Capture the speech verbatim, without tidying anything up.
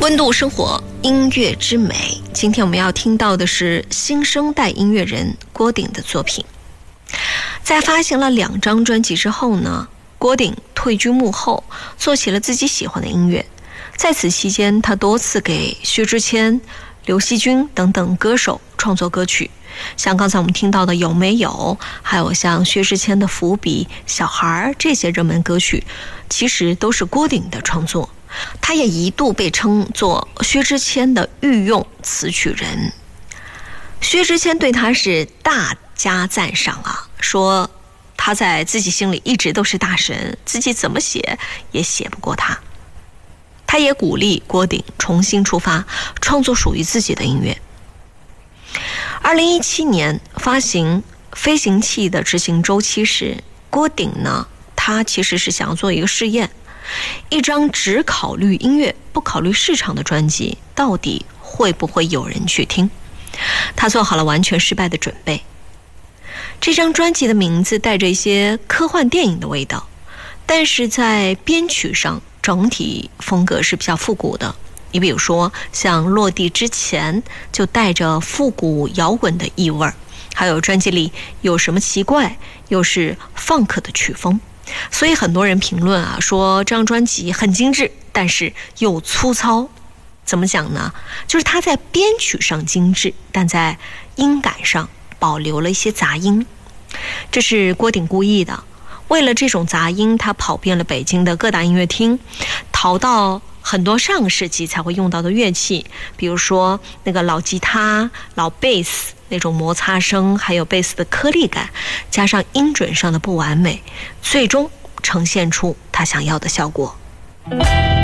温度生活，音乐之美。今天我们要听到的是新生代音乐人郭顶的作品。在发行了两张专辑之后呢，郭顶退居幕后，做起了自己喜欢的音乐。在此期间，他多次给薛之谦、刘惜君等等歌手创作歌曲，像刚才我们听到的有没有，还有像薛之谦的伏笔、小孩这些热门歌曲，其实都是郭顶的创作。他也一度被称作薛之谦的御用词曲人。薛之谦对他是大加赞赏啊，说他在自己心里一直都是大神，自己怎么写也写不过他。他也鼓励郭顶重新出发，创作属于自己的音乐。二零一七年发行《飞行器的执行周期》时，郭顶呢，他其实是想要做一个试验，一张只考虑音乐不考虑市场的专辑到底会不会有人去听。他做好了完全失败的准备。这张专辑的名字带着一些科幻电影的味道，但是在编曲上整体风格是比较复古的。你比如说像落地之前就带着复古摇滚的意味，还有专辑里有什么奇怪又是放克的曲风。所以很多人评论啊，说这张专辑很精致，但是又粗糙。怎么讲呢？就是它在编曲上精致，但在音感上保留了一些杂音。这是郭顶故意的。为了这种杂音，他跑遍了北京的各大音乐厅，淘到很多上个世纪才会用到的乐器，比如说那个老吉他、老贝斯那种摩擦声，还有贝斯的颗粒感，加上音准上的不完美，最终呈现出他想要的效果。